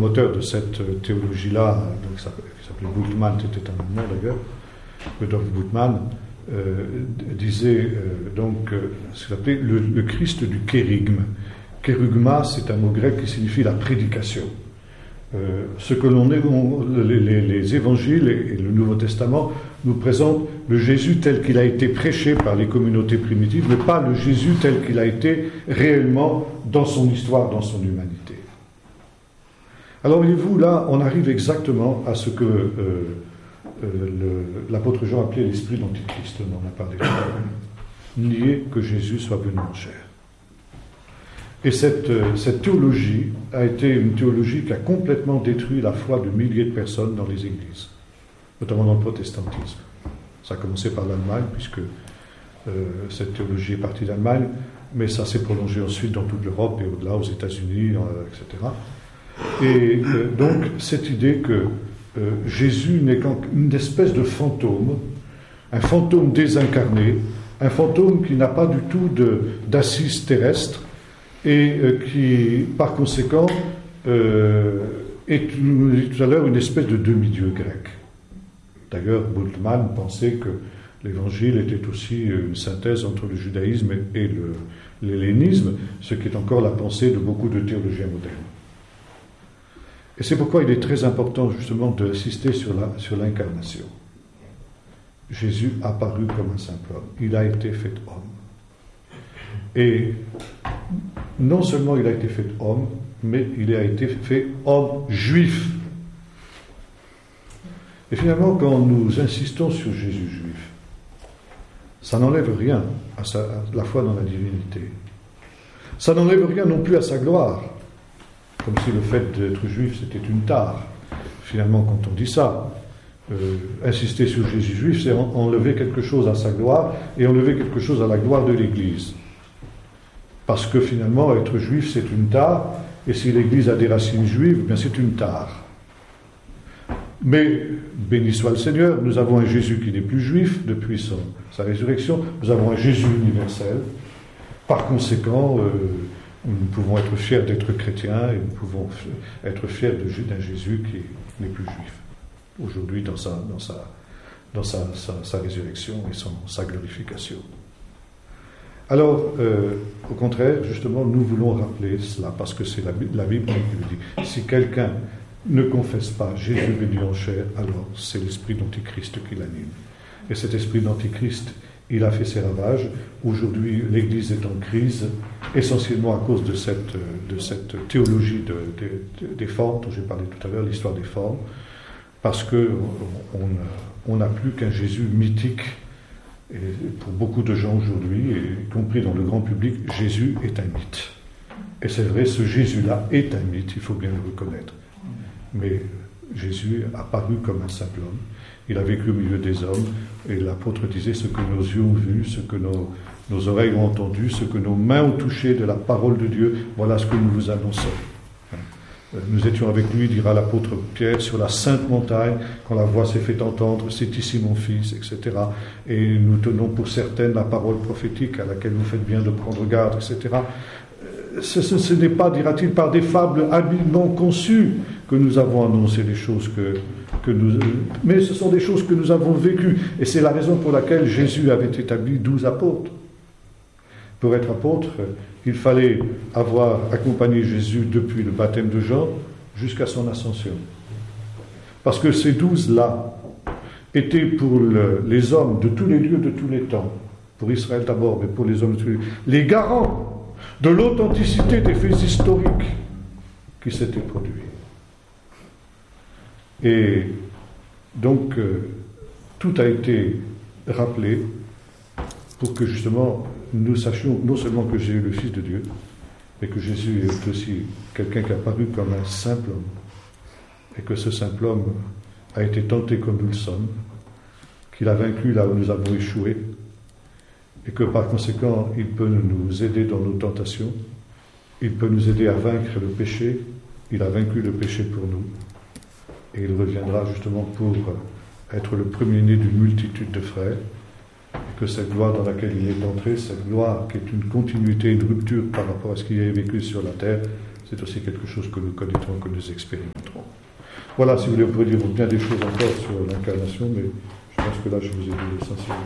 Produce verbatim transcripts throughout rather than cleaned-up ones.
promoteur de cette théologie-là, donc, qui s'appelait Bultmann, c'était un Allemand d'ailleurs, Rudolf Bultmann, euh, disait euh, donc euh, ce qu'il appelait le, le Christ du kérygme. Kérygma, c'est un mot grec qui signifie la prédication. Euh, ce que l'on est, on, les, les, les évangiles et, et le Nouveau Testament nous présentent le Jésus tel qu'il a été prêché par les communautés primitives, mais pas le Jésus tel qu'il a été réellement dans son histoire, dans son humanité. Alors voyez-vous, là, on arrive exactement à ce que euh, euh, le, l'apôtre Jean appelait l'esprit d'Antichrist, on en a parlé. Nier que Jésus soit venu en chair. Et cette, cette théologie a été une théologie qui a complètement détruit la foi de milliers de personnes dans les églises, notamment dans le protestantisme. Ça a commencé par l'Allemagne, puisque euh, cette théologie est partie d'Allemagne, mais ça s'est prolongé ensuite dans toute l'Europe et au-delà, aux États-Unis, euh, et cetera. Et euh, donc, cette idée que euh, Jésus n'est qu'une espèce de fantôme, un fantôme désincarné, un fantôme qui n'a pas du tout de, d'assise terrestre, et euh, qui, par conséquent, euh, est, nous l'ai dit tout à l'heure, une espèce de demi-dieu grec. D'ailleurs, Bultmann pensait que l'Évangile était aussi une synthèse entre le judaïsme et, et le, l'hellénisme, ce qui est encore la pensée de beaucoup de théologiens modernes. Et c'est pourquoi il est très important, justement, d'insister sur, la, sur l'incarnation. Jésus apparu comme un simple homme. Il a été fait homme. Et non seulement il a été fait homme, mais il a été fait homme juif. Et finalement, quand nous insistons sur Jésus juif, ça n'enlève rien à, sa, à la foi dans la divinité. Ça n'enlève rien non plus à sa gloire, comme si le fait d'être juif c'était une tare. Finalement, quand on dit ça, euh, insister sur Jésus juif, c'est enlever quelque chose à sa gloire et enlever quelque chose à la gloire de l'Église. Parce que finalement, être juif, c'est une tare, et si l'Église a des racines juives, bien c'est une tare. Mais, béni soit le Seigneur, nous avons un Jésus qui n'est plus juif depuis son, sa résurrection, nous avons un Jésus universel. Par conséquent, euh, nous pouvons être fiers d'être chrétiens, et nous pouvons être fiers de, d'un Jésus qui n'est plus juif, aujourd'hui dans sa, dans sa, dans sa, sa, sa résurrection et son, sa glorification. Alors, euh, au contraire, justement, nous voulons rappeler cela, parce que c'est la, la Bible qui le dit. Si quelqu'un ne confesse pas Jésus venu en chair, alors c'est l'esprit d'Antichrist qui l'anime. Et cet esprit d'Antichrist, il a fait ses ravages. Aujourd'hui, l'Église est en crise, essentiellement à cause de cette, de cette théologie de, de, de, des formes, dont j'ai parlé tout à l'heure, l'histoire des formes, parce qu'on n'a plus qu'un Jésus mythique. Et pour beaucoup de gens aujourd'hui, y compris dans le grand public, Jésus est un mythe. Et c'est vrai, ce Jésus-là est un mythe, il faut bien le reconnaître. Mais Jésus a paru comme un simple homme. Il a vécu au milieu des hommes, et l'apôtre disait ce que nos yeux ont vu, ce que nos, nos oreilles ont entendu, ce que nos mains ont touché de la parole de Dieu, voilà ce que nous vous annonçons. Nous étions avec lui, dira l'apôtre Pierre, sur la sainte montagne, quand la voix s'est fait entendre, c'est ici mon fils, et cetera. Et nous tenons pour certaine la parole prophétique à laquelle vous faites bien de prendre garde, et cetera. Ce, ce, ce n'est pas, dira-t-il, par des fables habilement conçues que nous avons annoncé des choses que, que nous... Mais ce sont des choses que nous avons vécues. Et c'est la raison pour laquelle Jésus avait établi douze apôtres. Pour être apôtre, il fallait avoir accompagné Jésus depuis le baptême de Jean jusqu'à son ascension. Parce que ces douze-là étaient pour le, les hommes de tous les lieux, de tous les temps, pour Israël d'abord, mais pour les hommes de tous les lieux, les garants de l'authenticité des faits historiques qui s'étaient produits. Et donc, euh, tout a été rappelé pour que justement nous sachions non seulement que Jésus est le Fils de Dieu, mais que Jésus est aussi quelqu'un qui a paru comme un simple homme, et que ce simple homme a été tenté comme nous le sommes, qu'il a vaincu là où nous avons échoué, et que par conséquent il peut nous aider dans nos tentations, il peut nous aider à vaincre le péché, il a vaincu le péché pour nous, et il reviendra justement pour être le premier-né d'une multitude de frères, et que cette gloire dans laquelle il est entré, cette gloire qui est une continuité, une rupture par rapport à ce qu'il a vécu sur la terre, c'est aussi quelque chose que nous connaîtrons, que nous expérimenterons. Voilà, si vous voulez, on pourrait dire bien des choses encore sur l'incarnation, mais je pense que là, je vous ai dit l'essentiel.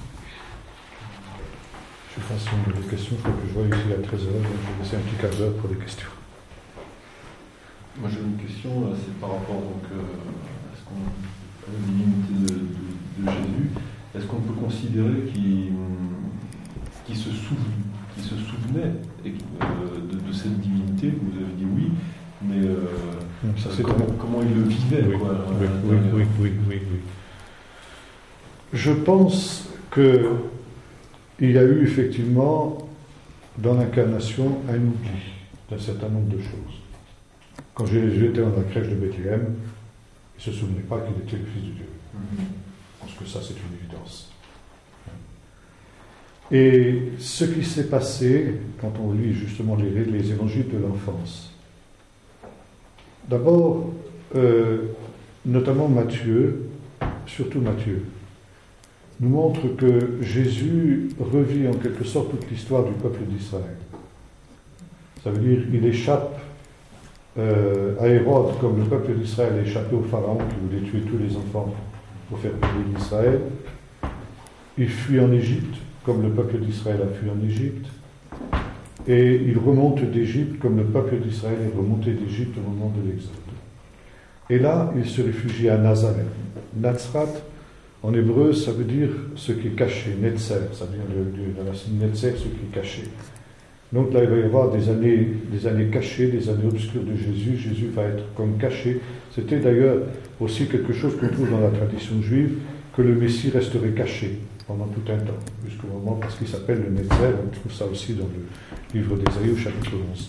Je suis face à des questions, il faut que je voie ici à treize heures, donc je vais laisser un petit quart d'heure pour les questions. Moi j'ai une question, c'est par rapport donc, à, ce qu'on, à la divinité de, de, de Jésus. Est-ce qu'on peut considérer qu'il, qu'il, se, souvenait, qu'il se souvenait euh, de, de cette divinité? Vous avez dit oui, mais euh, ça, c'est comment, comment il le vivait oui, quoi, oui, oui, oui, oui, oui, oui. Je pense qu'il y a eu effectivement dans l'incarnation un oubli d'un certain nombre de choses. Quand Jésus était dans la crèche de Bethléem, il ne se souvenait pas qu'il était le Fils de Dieu. Mm-hmm. Je pense que ça, c'est une évidence. Et ce qui s'est passé, quand on lit justement les, les évangiles de l'enfance, d'abord, euh, notamment Matthieu, surtout Matthieu, nous montre que Jésus revit en quelque sorte toute l'histoire du peuple d'Israël. Ça veut dire qu'il échappe Euh, à Hérode, comme le peuple d'Israël a échappé au pharaon qui voulait tuer tous les enfants pour faire payer d'Israël. Il fuit en Égypte, comme le peuple d'Israël a fui en Égypte. Et il remonte d'Égypte, comme le peuple d'Israël est remonté d'Égypte au moment de l'Exode. Et là, il se réfugie à Nazareth. Nazrat, en hébreu, ça veut dire ce qui est caché. Netzer, ça vient de, de, de la racine Netzer, ce qui est caché. Donc là, il va y avoir des années, des années cachées, des années obscures de Jésus. Jésus va être comme caché. C'était d'ailleurs aussi quelque chose qu'on trouve dans la tradition juive, que le Messie resterait caché pendant tout un temps, jusqu'au moment, parce qu'il s'appelle le Netzer. On trouve ça aussi dans le livre d'Ésaïe au chapitre onze.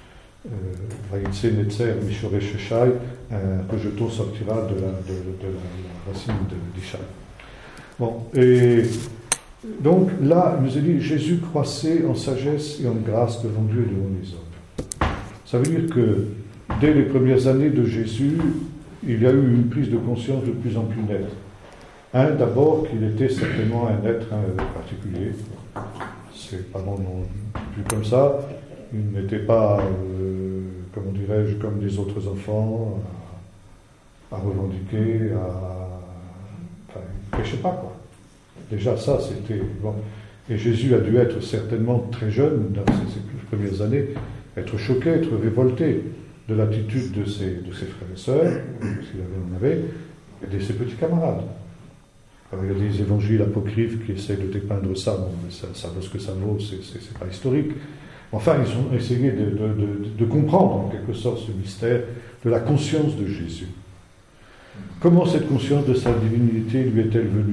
Vaïtse Netzer, Mishore Sheshai, un rejeton sortira de la, de, de la, la racine d'Ishai. Bon, et... Donc là, il nous a dit, Jésus croissait en sagesse et en grâce devant Dieu et devant les hommes. Ça veut dire que dès les premières années de Jésus, il y a eu une prise de conscience de plus en plus nette. Un, d'abord, qu'il était certainement un être un, particulier. C'est pas non plus comme ça. Il n'était pas, euh, comment dirais-je, comme les autres enfants, à, à revendiquer, à... Enfin, il ne péchait pas, quoi. Déjà, ça, c'était... Bon. Et Jésus a dû être certainement très jeune, dans ses, ses premières années, être choqué, être révolté de l'attitude de ses, de ses frères et sœurs, s'il en avait, et de ses petits camarades. Alors, il y a des évangiles apocryphes qui essaient de dépeindre ça, bon, mais ça, ça vaut ce que ça vaut, c'est, c'est, c'est pas historique. Enfin, ils ont essayé de, de, de, de comprendre, en quelque sorte, ce mystère de la conscience de Jésus. Comment cette conscience de sa divinité lui est-elle venue ?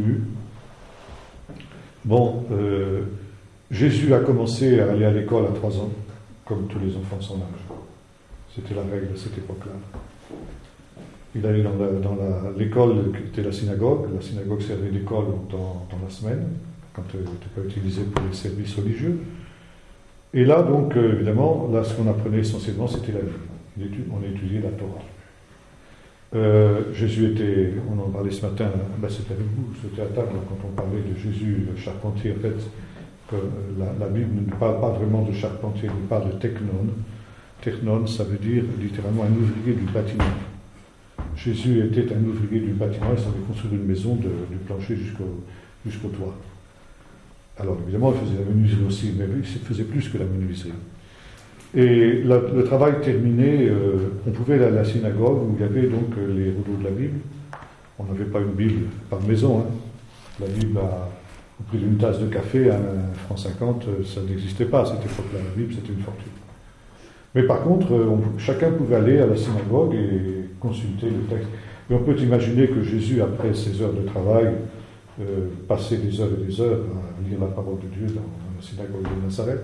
Bon, euh, Jésus a commencé à aller à l'école à trois ans, comme tous les enfants de son âge. C'était la règle de cette époque-là. Il allait dans, la, dans la, l'école qui était la synagogue. La synagogue servait d'école dans, dans la semaine, quand elle n'était pas utilisée pour les services religieux. Et là, donc, euh, évidemment, là, ce qu'on apprenait essentiellement, c'était la vie. On étudiait la Torah. Euh, Jésus était, on en parlait ce matin, ben c'était avec vous, c'était à table quand on parlait de Jésus, le charpentier. En fait, que la, la Bible ne parle pas vraiment de charpentier, elle parle de technon. Technon, ça veut dire littéralement un ouvrier du bâtiment. Jésus était un ouvrier du bâtiment, il savait construire une maison de, du plancher jusqu'au, jusqu'au toit. Alors évidemment, il faisait la menuiserie aussi, mais il faisait plus que la menuiserie. Et la, le travail terminé, euh, on pouvait aller à la synagogue où il y avait donc les rouleaux de la Bible. On n'avait pas une Bible par maison. Hein. La Bible, à, au prix d'une tasse de café, à un franc cinquante, ça n'existait pas à cette époque-là. La Bible, c'était une fortune. Mais par contre, on, chacun pouvait aller à la synagogue et consulter le texte. Et on peut imaginer que Jésus, après ses heures de travail, euh, passait des heures et des heures à lire la parole de Dieu dans, dans la synagogue de Nazareth.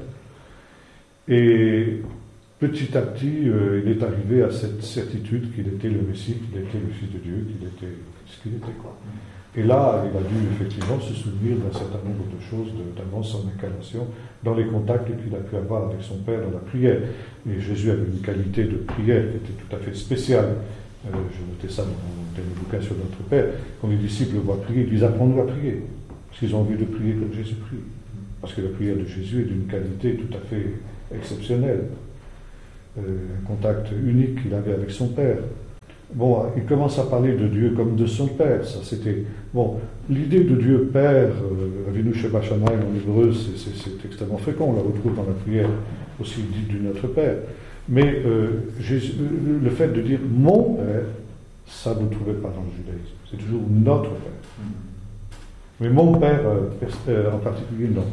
Et petit à petit, euh, il est arrivé à cette certitude qu'il était le Messie, qu'il était le Fils de Dieu, qu'il était ce qu'il était, quoi. Et là, il a dû effectivement se souvenir d'un certain nombre de choses de, d'avant son incarnation, dans les contacts qu'il a pu avoir avec son Père dans la prière. Et Jésus avait une qualité de prière qui était tout à fait spéciale. Euh, je notais ça dans des bouquins sur notre Père. Quand les disciples le voient prier, ils disent apprends-nous à prier. Parce qu'ils ont envie de prier comme Jésus prie. Parce que la prière de Jésus est d'une qualité tout à fait exceptionnelle. euh, un contact unique qu'il avait avec son Père. Bon, il commence à parler de Dieu comme de son Père. Ça, c'était bon. L'idée de Dieu Père, euh, Avinu Sheba Shamayim en hébreu, c'est, c'est, c'est extrêmement fréquent. On la retrouve dans la prière aussi dite du Notre Père. Mais euh, Jésus, le fait de dire mon Père, ça vous ne trouvez pas dans le judaïsme. C'est toujours notre Père. Mais mon Père euh, en particulier, non.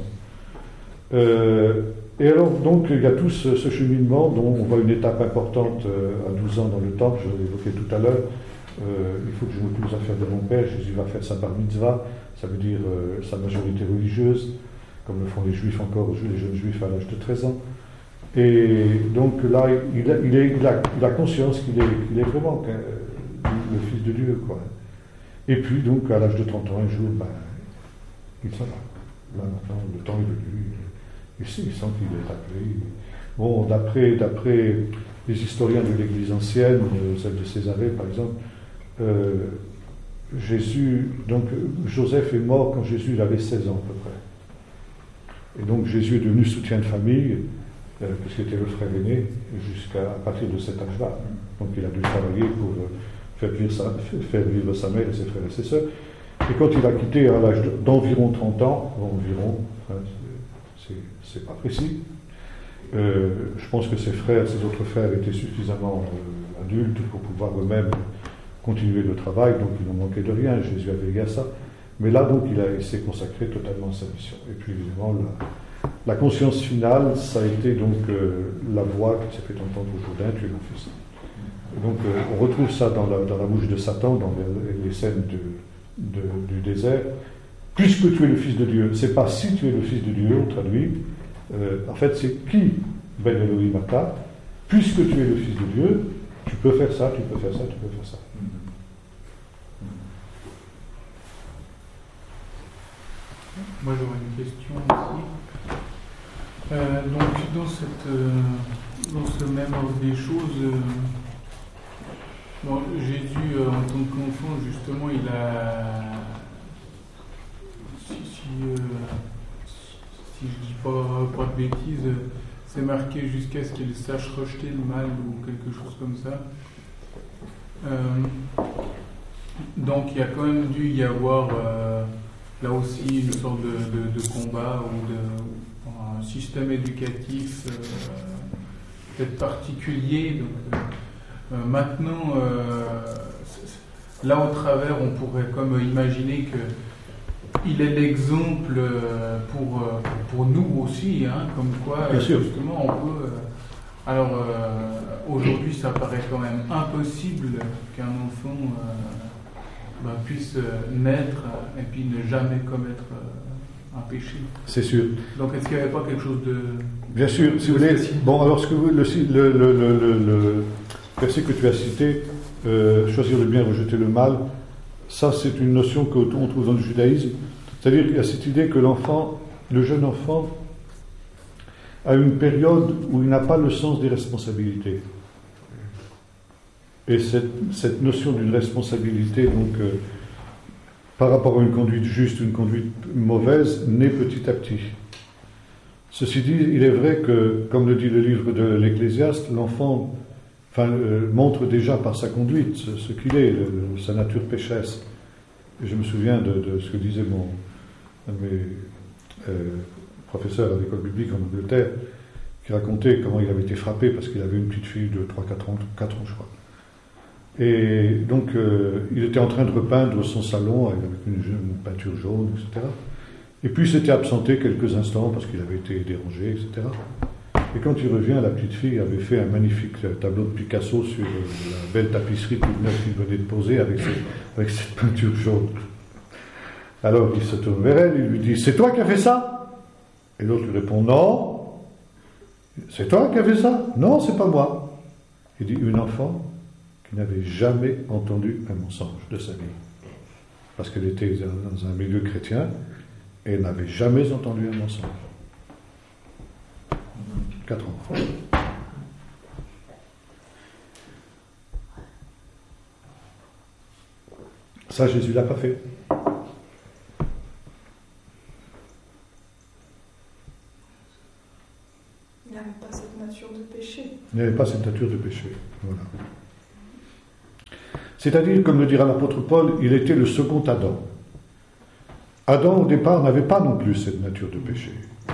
Euh, et alors, donc, il y a tout ce, ce cheminement dont on voit une étape importante euh, à douze ans dans le temple, je l'ai évoqué tout à l'heure. Euh, il faut que je me pose à faire de mon Père. Jésus va faire sa bar mitzvah, ça veut dire euh, sa majorité religieuse, comme le font les juifs encore, les jeunes juifs à l'âge de treize ans. Et donc là, il a, il est, il a, il a conscience qu'il est, qu'il est vraiment euh, le Fils de Dieu, quoi. Et puis, donc, à l'âge de trente ans, un jour, ben, il s'en va. Là, maintenant, le temps est venu. Il sait, il sent qu'il est appelé. Bon, d'après, d'après les historiens de l'Église ancienne, celle de Césarée, par exemple, euh, Jésus, donc, Joseph est mort quand Jésus avait seize ans, à peu près. Et donc, Jésus est devenu soutien de famille, euh, puisqu'il était le frère aîné, jusqu'à à partir de cet âge-là. Donc, il a dû travailler pour euh, faire, vivre sa, faire vivre sa mère et ses frères et ses sœurs. Et quand il a quitté à l'âge de, d'environ trente ans, environ, enfin, c'est, c'est pas précis, euh, je pense que ses frères, ses autres frères étaient suffisamment euh, adultes pour pouvoir eux-mêmes continuer le travail, donc il n'en manquait de rien, Jésus avait veillé à ça. Mais là, donc, il, a, il s'est consacré totalement à sa mission. Et puis, évidemment, la, la conscience finale, ça a été donc euh, la voix qui s'est fait entendre au Jourdain, tu es mon fils. Et donc, euh, on retrouve ça dans la, dans la bouche de Satan, dans les, les scènes de, de, du désert. Puisque tu es le Fils de Dieu, c'est pas si tu es le Fils de Dieu, on traduit. Euh, en fait, c'est qui Ben Elohim Ata. Puisque tu es le Fils de Dieu, tu peux faire ça, tu peux faire ça, tu peux faire ça. Moi, j'aurais une question aussi. Euh, donc, dans, cette, euh, dans ce même ordre des choses, euh, bon, Jésus, euh, en tant qu'enfant, justement, il a. Si, si, euh, si je dis pas, pas de bêtises, euh, c'est marqué jusqu'à ce qu'il sache rejeter le mal ou quelque chose comme ça. Euh, donc, il y a quand même dû y avoir. Euh, Là aussi, une sorte de, de, de combat ou de, un système éducatif euh, peut-être particulier. Donc, euh, maintenant, euh, là au travers, on pourrait comme imaginer qu'il est l'exemple pour, pour nous aussi, hein, comme quoi Bien sûr. justement on peut. Euh, alors euh, aujourd'hui, ça paraît quand même impossible qu'un enfant. Euh, Ben, puisse euh, naître euh, et puis ne jamais commettre euh, un péché. C'est sûr. Donc est-ce qu'il n'y avait pas quelque chose de... Bien sûr, si vous voulez. Bon, alors ce que vous, le, le, le, le, le verset que tu as cité, euh, choisir le bien, rejeter le mal, ça c'est une notion qu'on trouve dans le judaïsme. C'est-à-dire qu'il y a cette idée que l'enfant, le jeune enfant, a une période où il n'a pas le sens des responsabilités. Et cette, cette notion d'une responsabilité, donc, euh, par rapport à une conduite juste, une conduite mauvaise, naît petit à petit. Ceci dit, il est vrai que, comme le dit le livre de l'Ecclésiaste, l'enfant enfin, euh, montre déjà par sa conduite ce, ce qu'il est, le, sa nature pécheresse. Et je me souviens de, de ce que disait mon, un de mes euh, professeurs à l'école biblique en Angleterre, qui racontait comment il avait été frappé parce qu'il avait une petite fille de trois quatre ans, quatre ans je crois. Et donc, euh, il était en train de repeindre son salon avec une, une peinture jaune, et cetera. Et puis, il s'était absenté quelques instants parce qu'il avait été dérangé, et cetera. Et quand il revient, la petite fille avait fait un magnifique tableau de Picasso sur la belle tapisserie toute neuve qu'il venait de poser avec, ses, avec cette peinture jaune. Alors, il se tourne vers elle, il lui dit « C'est toi qui as fait ça ?» Et l'autre lui répond « Non. » « C'est toi qui as fait ça ?»« Non, c'est pas moi. » Il dit « Une enfant qui n'avait jamais entendu un mensonge de sa vie. Parce qu'elle était dans un milieu chrétien et elle n'avait jamais entendu un mensonge. Quatre ans. Ça, Jésus ne l'a pas fait. Il n'avait pas cette nature de péché. Il n'y avait pas cette nature de péché. Voilà. C'est-à-dire, comme le dira l'apôtre Paul, il était le second Adam. Adam, au départ, n'avait pas non plus cette nature de péché.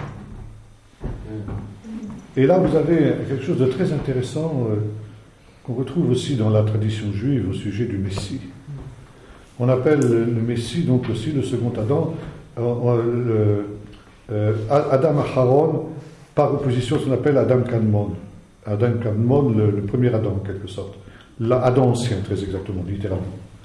Et là, vous avez quelque chose de très intéressant euh, qu'on retrouve aussi dans la tradition juive au sujet du Messie. On appelle le, le Messie, donc aussi le second Adam, euh, le, euh, Adam Acharon, par opposition, ce qu'on appelle Adam Kadmon. Adam Kadmon, le, le premier Adam, en quelque sorte. L'Adam ancien, très exactement, littéralement.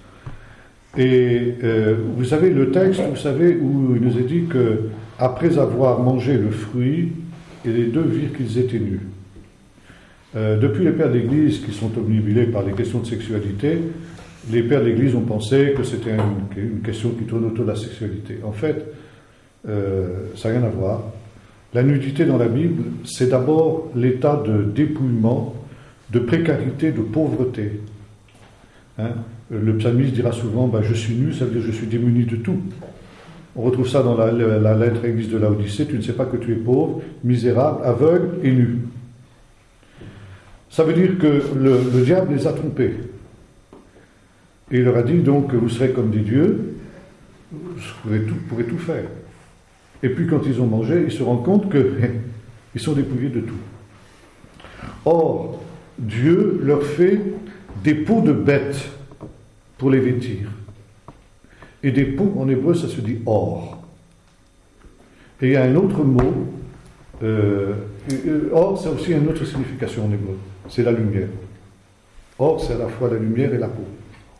Et euh, vous savez, le texte, vous savez, où il nous est dit qu'après avoir mangé le fruit, et les deux virent qu'ils étaient nus. Euh, depuis les pères d'Église qui sont obnubilés par les questions de sexualité, les pères d'Église ont pensé que c'était une, une question qui tourne autour de la sexualité. En fait, euh, ça n'a rien à voir. La nudité dans la Bible, c'est d'abord l'état de dépouillement, de précarité, de pauvreté. Hein? Le psalmiste dira souvent ben, « je suis nu », ça veut dire « je suis démuni de tout ». On retrouve ça dans la, la, la lettre à l'église de Laodicée, tu ne sais pas que tu es pauvre, misérable, aveugle et nu. Ça veut dire que le, le diable les a trompés. Et il leur a dit donc que vous serez comme des dieux, vous pourrez tout, pourrez tout faire. Et puis quand ils ont mangé, ils se rendent compte qu'ils sont dépouillés de tout. Or, Dieu leur fait des peaux de bêtes pour les vêtir. Et des peaux, en hébreu, ça se dit or. Et il y a un autre mot, euh, or, ça a aussi une autre signification en hébreu, c'est la lumière. Or, c'est à la fois la lumière et la peau.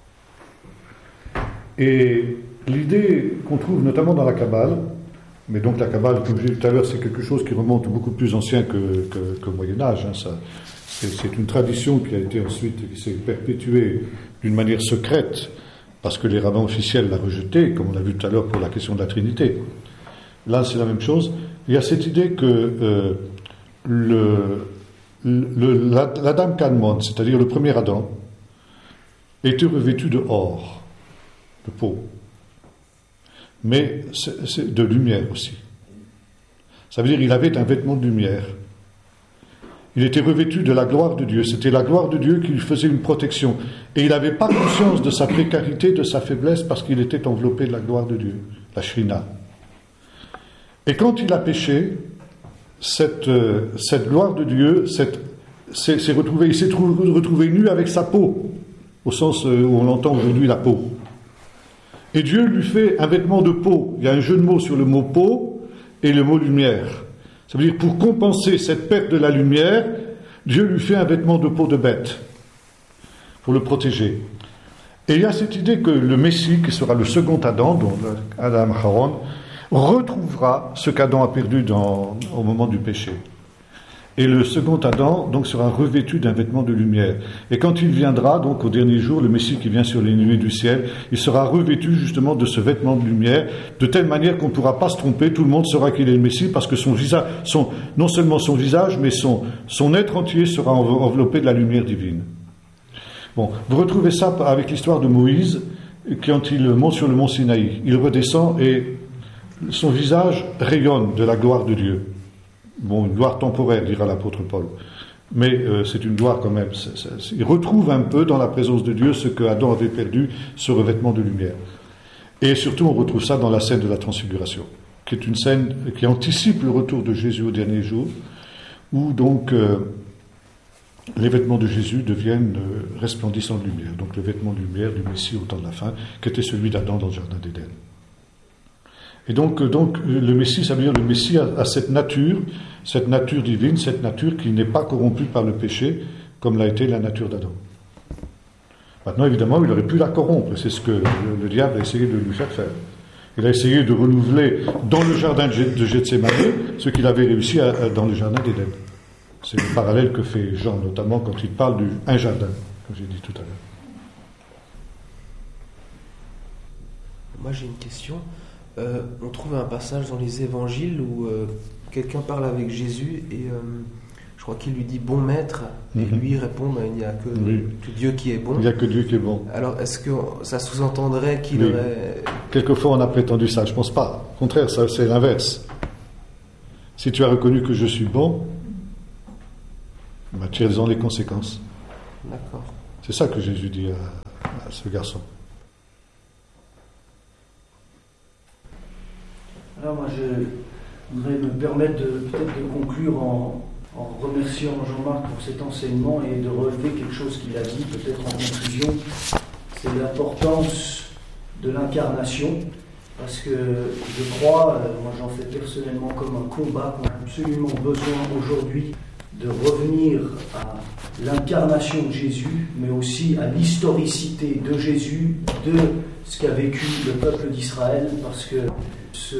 Et l'idée qu'on trouve notamment dans la Kabbale, mais donc la Kabbale, comme je disais tout à l'heure, c'est quelque chose qui remonte beaucoup plus ancien que, que, que au Moyen-Âge. Hein, ça, c'est, c'est une tradition qui a été ensuite, qui s'est perpétuée d'une manière secrète, parce que les rabbins officiels l'ont rejeté, comme on l'a vu tout à l'heure pour la question de la Trinité. Là, c'est la même chose. Il y a cette idée que euh, le, le, la, l'Adam Kadmon, c'est-à-dire le premier Adam, était revêtu de or, de peau, mais c'est, c'est de lumière aussi. Ça veut dire qu'il avait un vêtement de lumière. Il était revêtu de la gloire de Dieu. C'était la gloire de Dieu qui lui faisait une protection. Et il n'avait pas conscience de sa précarité, de sa faiblesse, parce qu'il était enveloppé de la gloire de Dieu, la Shrina. Et quand il a péché, cette, euh, cette gloire de Dieu cette, s'est, s'est retrouvé, il s'est trouvé, retrouvé nu avec sa peau, au sens où on l'entend aujourd'hui, la peau. Et Dieu lui fait un vêtement de peau. Il y a un jeu de mots sur le mot peau et le mot lumière. Ça veut dire, pour compenser cette perte de la lumière, Dieu lui fait un vêtement de peau de bête, pour le protéger. Et il y a cette idée que le Messie, qui sera le second Adam, dont Adam Acharon, retrouvera ce qu'Adam a perdu dans, au moment du péché. Et le second Adam, donc, sera revêtu d'un vêtement de lumière. Et quand il viendra, donc, au dernier jour, le Messie qui vient sur les nuées du ciel, il sera revêtu justement de ce vêtement de lumière, de telle manière qu'on ne pourra pas se tromper, tout le monde saura qu'il est le Messie, parce que son visage, son, non seulement son visage, mais son, son être entier sera enveloppé de la lumière divine. Bon, vous retrouvez ça avec l'histoire de Moïse, quand il monte sur le mont Sinaï. Il redescend et son visage rayonne de la gloire de Dieu. Bon, une gloire temporaire, dira l'apôtre Paul. Mais euh, c'est une gloire quand même. C'est, c'est, il retrouve un peu dans la présence de Dieu ce que Adam avait perdu, ce revêtement de lumière. Et surtout, on retrouve ça dans la scène de la transfiguration, qui est une scène qui anticipe le retour de Jésus au dernier jour, où donc euh, les vêtements de Jésus deviennent euh, resplendissants de lumière. Donc le vêtement de lumière du Messie au temps de la fin, qui était celui d'Adam dans le jardin d'Éden. Et donc, donc, le Messie, ça veut dire le Messie a, a cette nature, cette nature divine, cette nature qui n'est pas corrompue par le péché, comme l'a été la nature d'Adam. Maintenant, évidemment, il aurait pu la corrompre, c'est ce que le, le diable a essayé de lui faire faire. Il a essayé de renouveler dans le jardin de Gethsémane ce qu'il avait réussi à, à, dans le jardin d'Éden. C'est le parallèle que fait Jean, notamment quand il parle d'un jardin, comme j'ai dit tout à l'heure. Moi, j'ai une question. Euh, on trouve un passage dans les évangiles où euh, quelqu'un parle avec Jésus et euh, je crois qu'il lui dit bon maître et mm-hmm. lui il répond ben, il n'y a que, oui. que Dieu qui est bon. Il n'y a que Dieu qui est bon. Alors est-ce que ça sous-entendrait qu'il oui. aurait... Quelquefois on a prétendu ça, je ne pense pas. Au contraire, ça, c'est l'inverse. Si tu as reconnu que je suis bon, Bah, tirez-en les conséquences. D'accord. C'est ça que Jésus dit à, à ce garçon. Alors moi je voudrais me permettre de, peut-être de conclure en, en remerciant Jean-Marc pour cet enseignement et de relever quelque chose qu'il a dit, peut-être en conclusion, c'est l'importance de l'incarnation, parce que je crois, moi j'en fais personnellement comme un combat qu'on a absolument besoin aujourd'hui de revenir à l'incarnation de Jésus, mais aussi à l'historicité de Jésus, de ce qu'a vécu le peuple d'Israël, parce que ce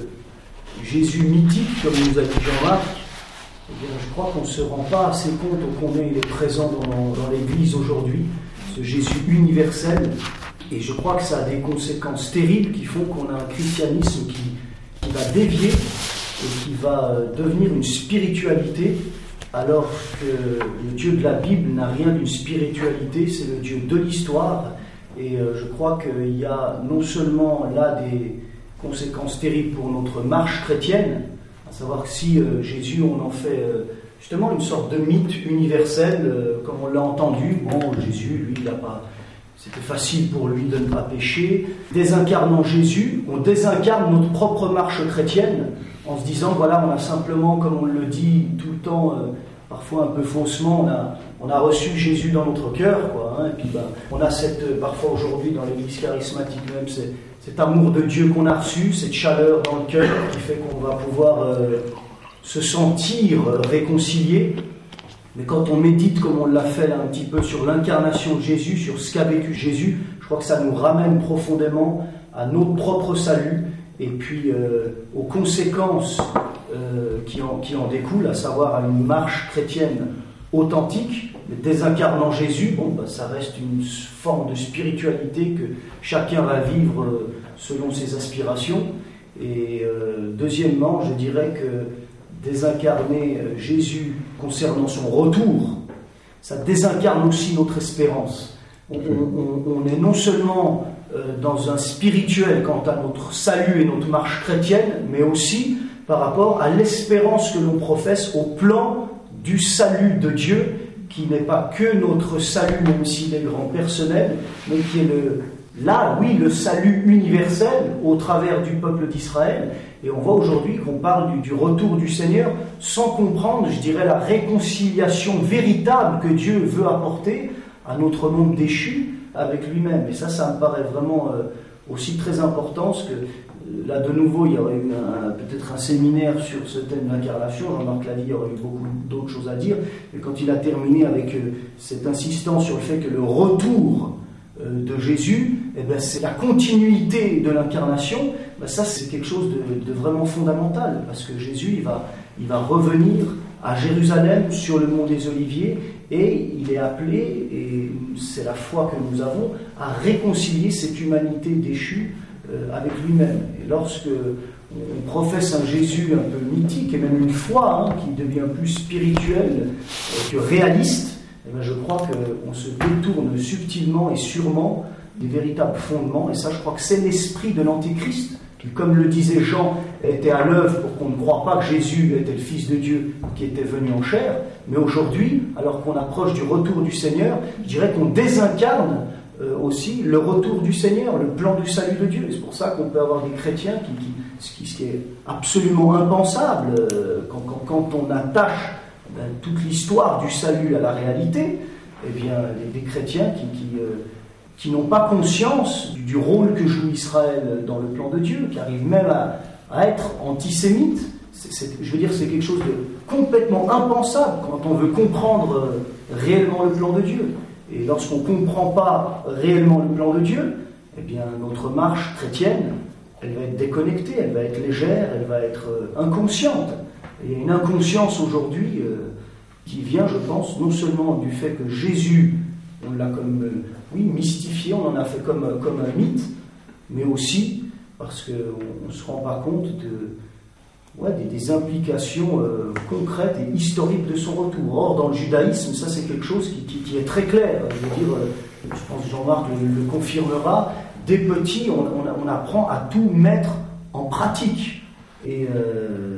Jésus mythique, comme nous a dit Jean-Marc, eh bien, je crois qu'on ne se rend pas assez compte au combien il est présent dans, dans l'Église aujourd'hui, ce Jésus universel, et je crois que ça a des conséquences terribles qui font qu'on a un christianisme qui, qui va dévier et qui va devenir une spiritualité, alors que le Dieu de la Bible n'a rien d'une spiritualité, c'est le Dieu de l'histoire, et je crois qu'il y a non seulement là des conséquences terribles pour notre marche chrétienne, à savoir que si euh, Jésus, on en fait euh, justement une sorte de mythe universel, euh, comme on l'a entendu, bon, Jésus, lui, il a pas, c'était facile pour lui de ne pas pécher. Désincarnant Jésus, on désincarne notre propre marche chrétienne, en se disant, voilà, on a simplement, comme on le dit tout le temps, euh, parfois un peu faussement, on a, on a reçu Jésus dans notre cœur, quoi, hein, et puis ben, on a cette, euh, parfois aujourd'hui dans l'église charismatique même, c'est cet amour de Dieu qu'on a reçu, cette chaleur dans le cœur qui fait qu'on va pouvoir euh, se sentir euh, réconcilié. Mais quand on médite, comme on l'a fait là un petit peu, sur l'incarnation de Jésus, sur ce qu'a vécu Jésus, je crois que ça nous ramène profondément à notre propre salut et puis euh, aux conséquences euh, qui, en, qui en découlent, à savoir à une marche chrétienne authentique. Mais désincarnant Jésus, bon, bah, ça reste une forme de spiritualité que chacun va vivre euh, selon ses aspirations. Et euh, deuxièmement, je dirais que désincarner euh, Jésus concernant son retour, ça désincarne aussi notre espérance. On, on, on est non seulement euh, dans un spirituel quant à notre salut et notre marche chrétienne, mais aussi par rapport à l'espérance que l'on professe au plan du salut de Dieu, qui n'est pas que notre salut, même s'il est grand personnel, mais qui est le, là, oui, le salut universel au travers du peuple d'Israël. Et on voit aujourd'hui qu'on parle du, du retour du Seigneur sans comprendre, je dirais, la réconciliation véritable que Dieu veut apporter à notre monde déchu avec lui-même. Et ça, ça me paraît vraiment euh, aussi très important, parce que là, de nouveau, il y aurait eu un, peut-être un séminaire sur ce thème d'incarnation. Jean-Marc l'a dit, il y aurait eu beaucoup d'autres choses à dire. Et quand il a terminé avec euh, cette insistance sur le fait que le retour euh, de Jésus, eh ben, c'est la continuité de l'incarnation, ben, ça, c'est quelque chose de, de vraiment fondamental. Parce que Jésus, il va, il va revenir à Jérusalem, sur le mont des Oliviers, et il est appelé, et c'est la foi que nous avons, à réconcilier cette humanité déchue avec lui-même. Et lorsque on professe un Jésus un peu mythique, et même une foi hein, qui devient plus spirituelle que réaliste, eh bien je crois qu'on se détourne subtilement et sûrement des véritables fondements, et ça je crois que c'est l'esprit de l'Antéchrist, qui, comme le disait Jean, était à l'œuvre pour qu'on ne croie pas que Jésus était le Fils de Dieu qui était venu en chair. Mais aujourd'hui, alors qu'on approche du retour du Seigneur, je dirais qu'on désincarne Euh, aussi le retour du Seigneur, le plan du salut de Dieu. Et c'est pour ça qu'on peut avoir des chrétiens qui, qui, ce, qui ce qui est absolument impensable euh, quand, quand, quand on attache ben, toute l'histoire du salut à la réalité, eh bien des, des chrétiens qui, qui, euh, qui n'ont pas conscience du, du rôle que joue Israël dans le plan de Dieu, qui arrivent même à, à être antisémites. C'est, c'est, je veux dire, c'est quelque chose de complètement impensable quand on veut comprendre euh, réellement le plan de Dieu. Et lorsqu'on ne comprend pas réellement le plan de Dieu, eh bien notre marche chrétienne, elle va être déconnectée, elle va être légère, elle va être euh, inconsciente. Et il y a une inconscience aujourd'hui euh, qui vient, je pense, non seulement du fait que Jésus, on l'a comme, euh, oui, mystifié, on en a fait comme, comme un mythe, mais aussi parce qu'on ne se rend pas compte de... Ouais, des, des implications euh, concrètes et historiques de son retour. Or, dans le judaïsme, ça c'est quelque chose qui, qui, qui est très clair. Je veux dire, euh, je pense que Jean-Marc le, le confirmera. Dès petit, on, on, on apprend à tout mettre en pratique. Et euh,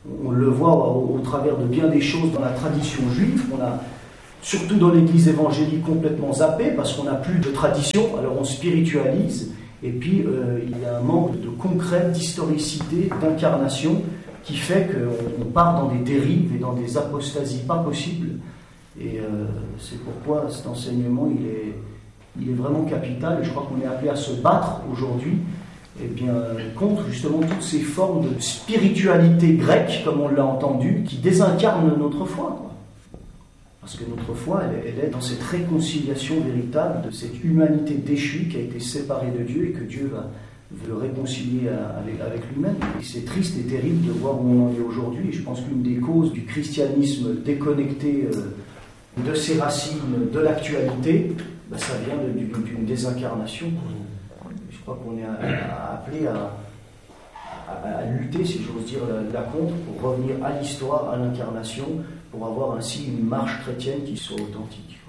On le voit au, au travers de bien des choses dans la tradition juive. On a, surtout dans l'Église évangélique, complètement zappé parce qu'on n'a plus de tradition, alors on spiritualise. Et puis euh, il y a un manque de concret, d'historicité, d'incarnation qui fait qu'on on part dans des dérives et dans des apostasies pas possibles. Et euh, c'est pourquoi cet enseignement il est, il est vraiment capital. Et je crois qu'on est appelé à se battre aujourd'hui eh bien, contre justement toutes ces formes de spiritualité grecque, comme on l'a entendu, qui désincarnent notre foi, quoi. Parce que notre foi, elle, elle est dans cette réconciliation véritable de cette humanité déchue qui a été séparée de Dieu et que Dieu va, veut réconcilier avec, avec lui-même. Et c'est triste et terrible de voir où on en est aujourd'hui. Et je pense qu'une des causes du christianisme déconnecté euh, de ses racines, de l'actualité, ben, ça vient de, d'une, d'une désincarnation. Je crois qu'on est appelé à, à, à lutter, si j'ose dire, la, la contre, pour revenir à l'histoire, à l'incarnation, pour avoir ainsi une marche chrétienne qui soit authentique.